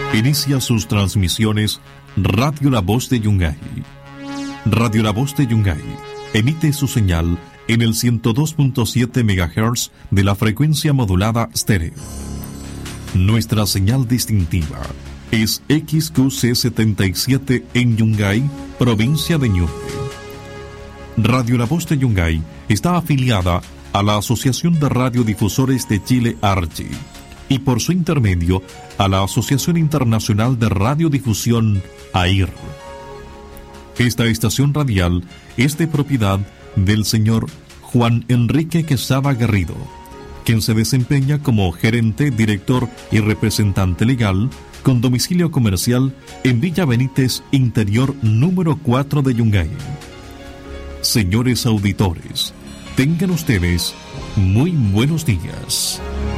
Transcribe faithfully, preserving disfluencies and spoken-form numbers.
Inicia sus transmisiones Radio La Voz de Yungay. Radio La Voz de Yungay emite su señal en el ciento dos punto siete megahertz de la frecuencia modulada estéreo. Nuestra señal distintiva es X Q C setenta y siete en Yungay, provincia de Ñuble. Radio La Voz de Yungay está afiliada a la Asociación de Radiodifusores de Chile, ARCHI, y por su intermedio a la Asociación Internacional de Radiodifusión, A I R. Esta estación radial es de propiedad del señor Juan Enrique Quesada Garrido, quien se desempeña como gerente, director y representante legal con domicilio comercial en Villa Benítez, interior número cuatro de Yungay. Señores auditores, tengan ustedes muy buenos días.